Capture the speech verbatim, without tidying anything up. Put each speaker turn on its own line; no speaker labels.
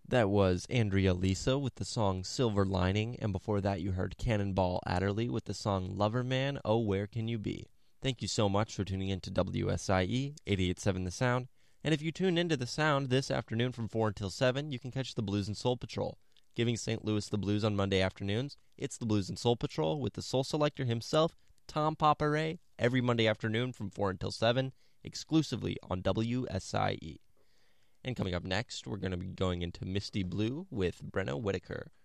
That was Andrea Lisa with the song Silver Lining, and before that you heard Cannonball Adderley with the song Lover Man, Oh Where Can You Be? Thank you so much for tuning in to W S I E eighty-eight point seven The Sound, and if you tune into The Sound this afternoon from four until seven, you can catch the Blues and Soul Patrol. Giving Saint Louis the blues on Monday afternoons, it's the Blues and Soul Patrol with the soul selector himself, Tom Paparay, every Monday afternoon from four until seven, exclusively on W S I E. And coming up next, we're going to be going into Misty Blue with Brenna Whitaker.